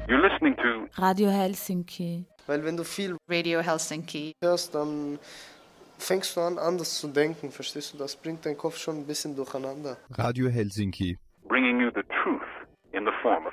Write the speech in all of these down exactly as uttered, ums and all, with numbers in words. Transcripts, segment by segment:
You're listening to Radio Helsinki. Weil wenn du viel Radio Helsinki hörst, dann fängst du an, anders zu denken, verstehst du? Das bringt deinen Kopf schon ein bisschen durcheinander. Radio Helsinki. bringing you the truth in the form of...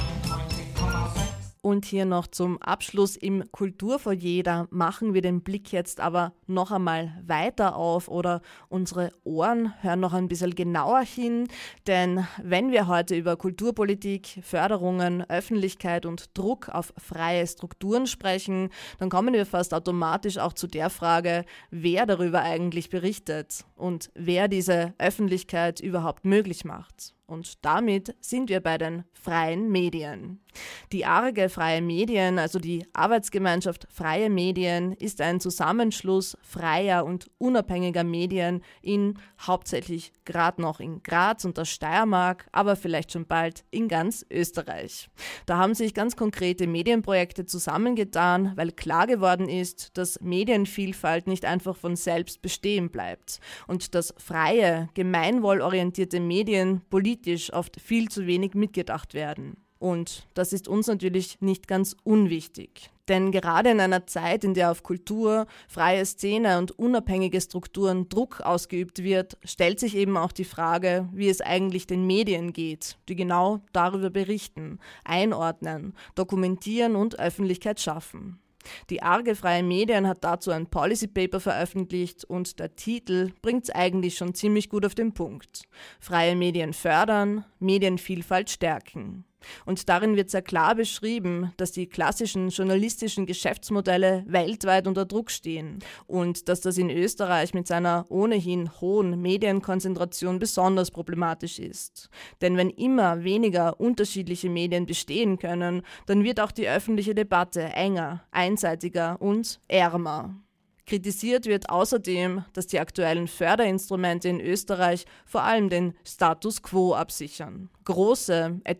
Und hier noch zum Abschluss im Kulturfoyer, da machen wir den Blick jetzt aber noch einmal weiter auf oder unsere Ohren hören noch ein bisschen genauer hin, denn wenn wir heute über Kulturpolitik, Förderungen, Öffentlichkeit und Druck auf freie Strukturen sprechen, dann kommen wir fast automatisch auch zu der Frage, wer darüber eigentlich berichtet und wer diese Öffentlichkeit überhaupt möglich macht. Und damit sind wir bei den freien Medien. Die A R G Freie Medien, also die Arbeitsgemeinschaft Freie Medien, ist ein Zusammenschluss freier und unabhängiger Medien in hauptsächlich gerade noch in Graz und der Steiermark, aber vielleicht schon bald in ganz Österreich. Da haben sich ganz konkrete Medienprojekte zusammengetan, weil klar geworden ist, dass Medienvielfalt nicht einfach von selbst bestehen bleibt und dass freie, gemeinwohlorientierte Medien politisch oft viel zu wenig mitgedacht werden. Und das ist uns natürlich nicht ganz unwichtig. Denn gerade in einer Zeit, in der auf Kultur, freie Szene und unabhängige Strukturen Druck ausgeübt wird, stellt sich eben auch die Frage, wie es eigentlich den Medien geht, die genau darüber berichten, einordnen, dokumentieren und Öffentlichkeit schaffen. Die A R G Freie Medien hat dazu ein Policy Paper veröffentlicht und der Titel bringt es eigentlich schon ziemlich gut auf den Punkt. Freie Medien fördern, Medienvielfalt stärken. Und darin wird sehr klar beschrieben, dass die klassischen journalistischen Geschäftsmodelle weltweit unter Druck stehen und dass das in Österreich mit seiner ohnehin hohen Medienkonzentration besonders problematisch ist. Denn wenn immer weniger unterschiedliche Medien bestehen können, dann wird auch die öffentliche Debatte enger, einseitiger und ärmer. Kritisiert wird außerdem, dass die aktuellen Förderinstrumente in Österreich vor allem den Status quo absichern. Große,